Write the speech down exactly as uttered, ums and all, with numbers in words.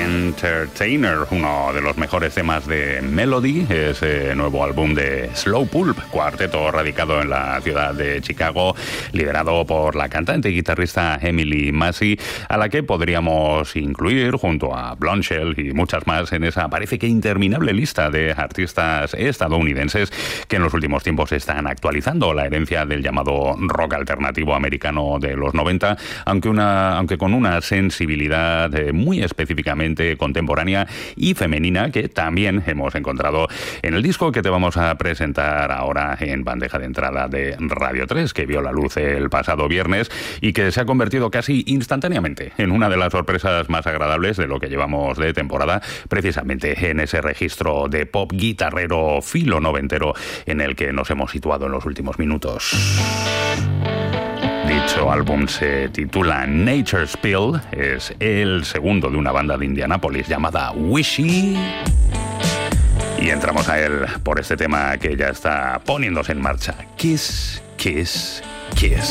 Entertainer, uno de los mejores temas de Melody, ese nuevo álbum de Slow Pulp, cuarteto radicado en la ciudad de Chicago, liderado por la cantante y guitarrista Emily Massey, a la que podríamos incluir junto a Blondshell y muchas más en esa parece que interminable lista de artistas estadounidenses que en los últimos tiempos están actualizando la herencia del llamado rock alternativo americano de los noventa, aunque, una, aunque con una sensibilidad eh, muy específicamente contemporánea y femenina que también hemos encontrado en el disco que te vamos a presentar ahora en bandeja de entrada de Radio tres, que vio la luz el pasado viernes y que se ha convertido casi instantáneamente en una de las sorpresas más agradables de lo que llevamos de temporada, precisamente en ese registro de pop guitarrero filo noventero en el que nos hemos situado en los últimos minutos. Dicho álbum se titula Nature's Pill, es el segundo de una banda de Indianápolis llamada Wishy. Y entramos a él por este tema que ya está poniéndose en marcha. Kiss, Kiss, Kiss.